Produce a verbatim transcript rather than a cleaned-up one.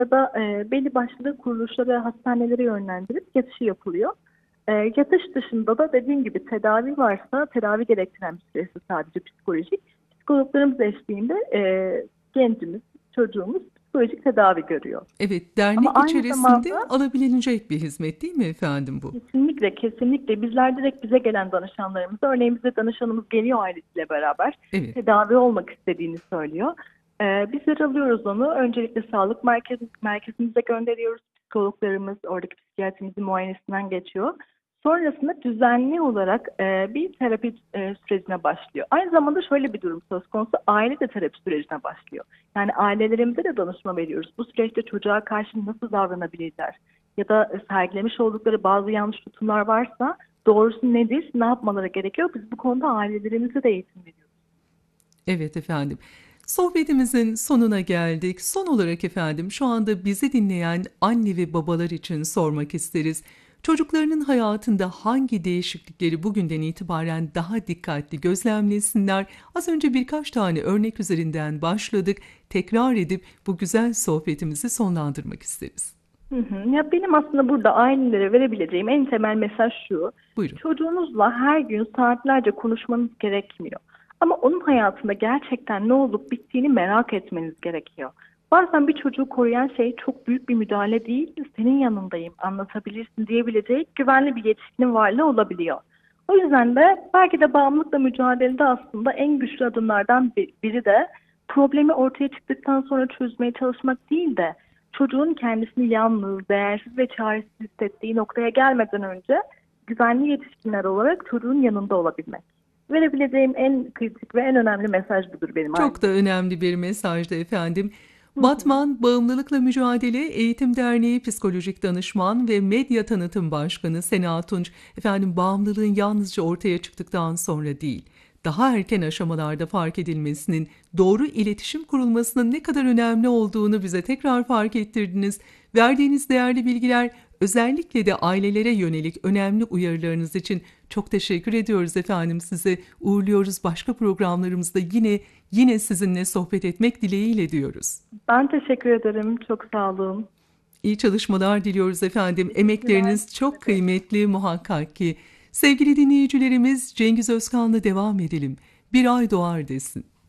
ya da e, belli başlı kuruluşlara, hastanelere yönlendirip yatışı yapılıyor. E, yatış dışında da dediğim gibi tedavi varsa tedavi gerektiren bir süresi sadece psikolojik. Psikologlarımız eşliğinde e, gencimiz, çocuğumuz psikolojik tedavi görüyor. Evet, Ama dernek aynı içerisinde zamanda alabilecek bir hizmet değil mi efendim bu? kesinlikle kesinlikle bizler direkt bize gelen danışanlarımıza, örneğin bize danışanımız geliyor ailesiyle beraber Evet. tedavi olmak istediğini söylüyor. Ee, bizler alıyoruz onu. Öncelikle sağlık merkezi, merkezimize gönderiyoruz. Psikologlarımız oradaki psikiyatrimizin muayenesinden geçiyor. Sonrasında düzenli olarak e, bir terapi e, sürecine başlıyor. Aynı zamanda şöyle bir durum söz konusu, aile de terapi sürecine başlıyor. Yani ailelerimize de danışma veriyoruz. Bu süreçte çocuğa karşı nasıl davranabilirler? Ya da sergilemiş oldukları bazı yanlış tutumlar varsa doğrusu nedir, ne yapmaları gerekiyor? Biz bu konuda ailelerimize de eğitim veriyoruz. Evet efendim. Sohbetimizin sonuna geldik. Son olarak efendim şu anda bizi dinleyen anne ve babalar için sormak isteriz. Çocuklarının hayatında hangi değişiklikleri bugünden itibaren daha dikkatli gözlemlesinler? Az önce birkaç tane örnek üzerinden başladık. Tekrar edip bu güzel sohbetimizi sonlandırmak isteriz. Hı hı. Ya benim aslında burada ailelere verebileceğim en temel mesaj şu: Buyurun. çocuğunuzla her gün saatlerce konuşmanız gerekmiyor. Ama onun hayatında gerçekten ne olup bittiğini merak etmeniz gerekiyor. Bazen bir çocuğu koruyan şey çok büyük bir müdahale değil, senin yanındayım, anlatabilirsin diyebileceği güvenli bir yetişkinin varlığı olabiliyor. O yüzden de belki de bağımlılıkla mücadelede aslında en güçlü adımlardan bir- biri de problemi ortaya çıktıktan sonra çözmeye çalışmak değil de çocuğun kendisini yalnız, değersiz ve çaresiz hissettiği noktaya gelmeden önce güvenli yetişkinler olarak çocuğun yanında olabilmek. Verebileceğim en kritik ve en önemli mesaj budur benim Çok da aileme. önemli bir mesajdı efendim. Hı hı. Batman Bağımlılıkla Mücadele Eğitim Derneği Psikolojik Danışman ve Medya Tanıtım Başkanı Sena Tunç, efendim bağımlılığın yalnızca ortaya çıktıktan sonra değil, daha erken aşamalarda fark edilmesinin, doğru iletişim kurulmasının ne kadar önemli olduğunu bize tekrar fark ettirdiniz. Verdiğiniz değerli bilgiler, özellikle de ailelere yönelik önemli uyarılarınız için çok teşekkür ediyoruz efendim size. Uğurluyoruz, başka programlarımızda yine yine sizinle sohbet etmek dileğiyle diyoruz. Ben teşekkür ederim. Çok sağ olun. İyi çalışmalar diliyoruz efendim. Teşekkürler. Emekleriniz çok kıymetli muhakkak ki. Sevgili dinleyicilerimiz, Cengiz Özkan'la devam edelim. Bir ay doğar desin.